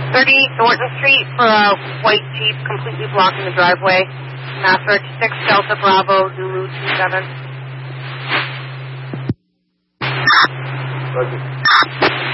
30 Thornton Street for a white Jeep completely blocking the driveway. Master 6 Delta Bravo Zulu 27. Roger.